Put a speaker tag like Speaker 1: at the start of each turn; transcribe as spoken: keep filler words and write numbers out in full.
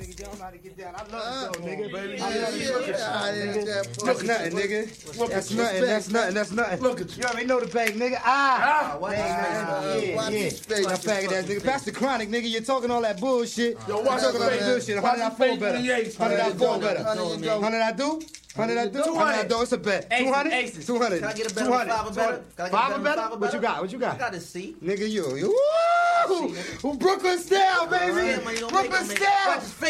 Speaker 1: nigga. You don't know how to get down. I love it, though, nigga.
Speaker 2: Baby,
Speaker 1: I love
Speaker 2: yeah,
Speaker 1: it.
Speaker 2: yeah, yeah.
Speaker 1: Look nothing, nigga.
Speaker 2: Look
Speaker 1: That's
Speaker 2: at
Speaker 1: nothing.
Speaker 2: you.
Speaker 1: That's nothing. That's nothing.
Speaker 2: Look at you.
Speaker 1: You already know the bag, nigga. Ah.
Speaker 2: Ah,
Speaker 1: Watch
Speaker 2: his face,
Speaker 1: yeah,
Speaker 2: watch
Speaker 1: yeah.
Speaker 2: his face.
Speaker 1: That faggot ass nigga. Pass the chronic, nigga. You're talking all that bullshit.
Speaker 2: Yo,
Speaker 1: You're
Speaker 2: watch
Speaker 1: talking all
Speaker 2: his
Speaker 1: that
Speaker 2: face.
Speaker 1: bullshit.
Speaker 2: Watch
Speaker 1: Hundred I
Speaker 2: his
Speaker 1: fall
Speaker 2: face
Speaker 1: better.
Speaker 2: when he ace.
Speaker 1: Hundred I
Speaker 2: Hundred
Speaker 1: fall
Speaker 2: you
Speaker 1: better.
Speaker 2: go. Hundred you go.
Speaker 1: Hundred I do. Hundred I do.
Speaker 2: Two
Speaker 1: Hundred I
Speaker 2: hundred.
Speaker 1: do. It's a bet.
Speaker 3: Aces,
Speaker 1: Two hundred.
Speaker 3: aces.
Speaker 1: Two hundred.
Speaker 4: Can I get a better
Speaker 1: Two
Speaker 4: than
Speaker 1: hundred.
Speaker 4: five or better? Can I get
Speaker 1: Five
Speaker 4: a
Speaker 1: or
Speaker 4: better than
Speaker 1: better?
Speaker 4: five or
Speaker 1: What you
Speaker 4: better?
Speaker 1: got? What you
Speaker 4: I
Speaker 1: got?
Speaker 4: got a C.
Speaker 1: Nigga, you. You. Woo! Brooklyn style, baby.
Speaker 4: Man, man, you don't make
Speaker 1: Brooklyn
Speaker 4: him make-
Speaker 1: style.
Speaker 4: Watch his face.